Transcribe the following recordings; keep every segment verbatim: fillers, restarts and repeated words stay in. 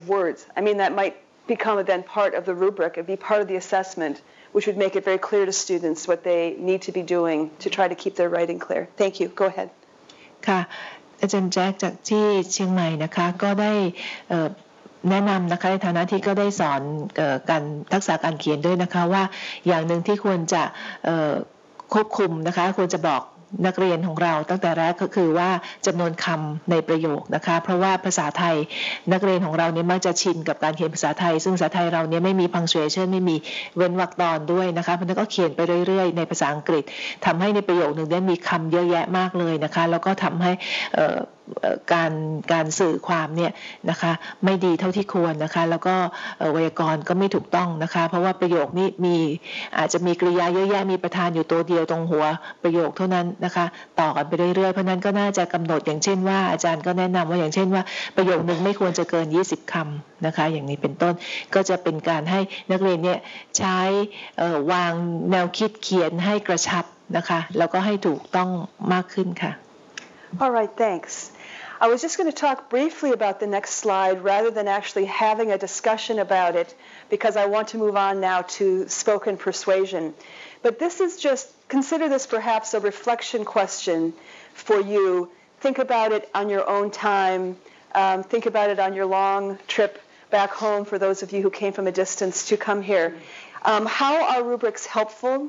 words. I mean, that might become then part of the rubric, it'd be part of the assessment, which would make it very clear to students what they need to be doing to try to keep their writing clear. Thank you. Go ahead. ค่ะอาจารย์แจ็คจากที่เชียงใหม่นะคะก็ได้แนะนำนะคะในฐานะที่ก็ได้สอนการทักษะการเขียนด้วยนะคะว่าอย่างหนึ่งที่ควรจะควบคุมนะคะควรจะบอกนักเรียนของเราตั้งแต่แรกก็คือว่าจำนวนคำในประโยคนะคะเพราะว่าภาษาไทยนักเรียนของเราเนี่ยมักจะชินกับการเขียนภาษาไทยซึ่งภาษาไทยเราเนี่ยไม่มี punctuation ไม่มีเว้นวรรคตอนด้วยนะคะเพราะนั้นก็เขียนไปเรื่อยๆในภาษาอังกฤษทำให้ในประโยคนึงได้มีคำเยอะแยะมากเลยนะคะแล้วก็ทำให้การการสื่อความเนี่ยนะคะไม่ดีเท่าที่ควรนะคะแล้วก็ไวยากรณ์ก็ไม่ถูกต้องนะคะเพราะว่าประโยคนี้มีอาจจะมีกริยาเยอะแยะมีประธานอยู่ตัวเดียวตรงหัวประโยคเท่านั้นนะคะต่อกันไปเรื่อยๆเพราะนั้นก็น่าจะกำหนดอย่างเช่นว่าอาจารย์ก็แนะนำว่าอย่างเช่นว่าประโยคนึงไม่ควรจะเกินยี่สิบคำนะคะอย่างนี้เป็นต้นก็จะเป็นการให้นักเรียนเนี่ยใช้วางแนวคิดเขียนให้กระชับนะคะแล้วก็ให้ถูกต้องมากขึ้นค่ะ All right, thanks. I was just going to talk briefly about the next slide rather than actually having a discussion about it because I want to move on now to spoken persuasion. But this is just, consider this perhaps a reflection question for you. Think about it on your own time. Um, think about it on your long trip back home for those of you who came from a distance to come here. Um, how are rubrics helpful?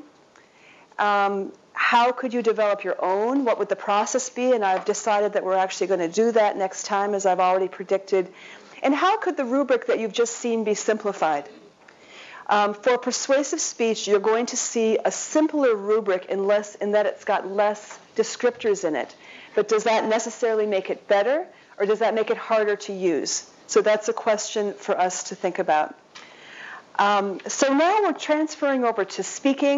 Um, How could you develop your own? What would the process be? And I've decided that we're actually going to do that next time, as I've already predicted. And how could the rubric that you've just seen be simplified? Um, for persuasive speech, you're going to see a simpler rubric in, less, in that it's got less descriptors in it. But does that necessarily make it better, or does that make it harder to use? So that's a question for us to think about. Um, so now we're transferring over to speaking.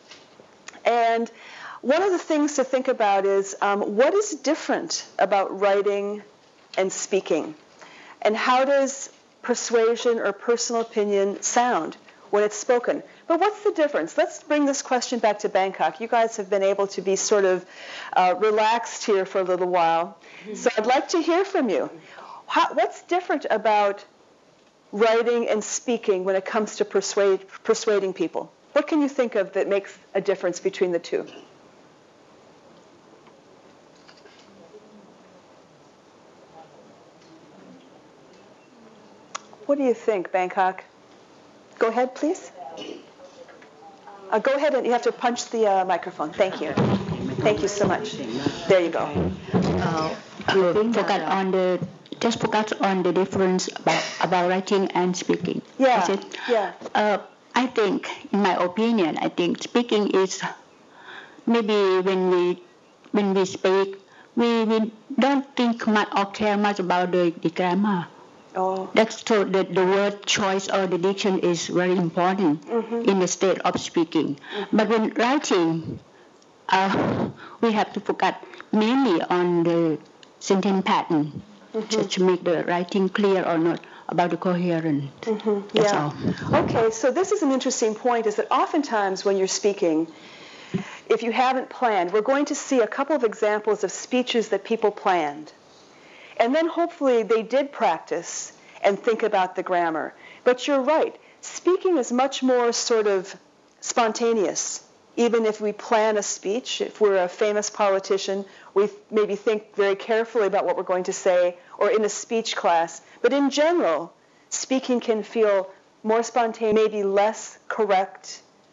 And one of the things to think about is um, what is different about writing and speaking? And how does persuasion or personal opinion sound when it's spoken? But what's the difference? Let's bring this question back to Bangkok. You guys have been able to be sort of uh, relaxed here for a little while. So I'd like to hear from you. How, what's different about writing and speaking when it comes to persuade, persuading people? What can you think of that makes a difference between the two? What do you think, Bangkok? Go ahead, please. Uh, go ahead and you have to punch the uh, microphone. Thank you. Thank you so much. There you go. Uh, focus on the just focus on the difference about, about writing and speaking. Yeah. Yeah. Uh, I think, in my opinion, I think speaking is maybe when we when we speak, we, we don't think much or care much about the, the grammar. Oh. That's so the, the word choice or the diction is very important mm-hmm. in the state of speaking. Mm-hmm. But when writing, uh, we have to focus mainly on the sentence pattern mm-hmm. just to make the writing clear or not. About the coherent. Mm-hmm. That's yeah. all. Okay, so this is an interesting point, is that oftentimes when you're speaking, if you haven't planned, we're going to see a couple of examples of speeches that people planned. And then hopefully they did practice and think about the grammar. But you're right, speaking is much more sort of spontaneous. Even if we plan a speech, if we're a famous politician, we maybe think very carefully about what we're going to say, or in a speech class. But in general, speaking can feel more spontaneous, maybe less correct.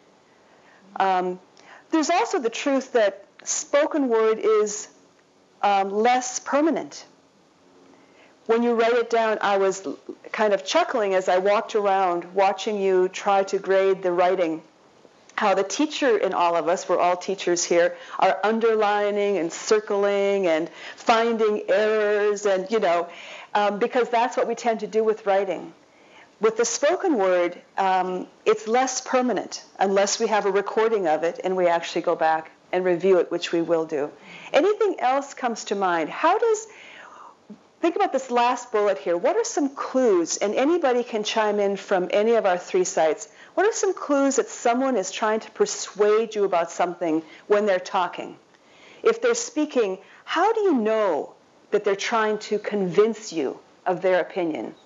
Um, there's also the truth that spoken word is um, less permanent. When you write it down, I was kind of chuckling as I walked around watching you try to grade the writing. How the teacher in all of us, we're all teachers here, are underlining and circling and finding errors and, you know, um, because that's what we tend to do with writing. With the spoken word, um, it's less permanent unless we have a recording of it and we actually go back and review it, which we will do. Anything else comes to mind? How does, think about this last bullet here. What are some clues, and anybody can chime in from any of our three sites, what are some clues that someone is trying to persuade you about something when they're talking? If they're speaking, how do you know that they're trying to convince you of their opinion?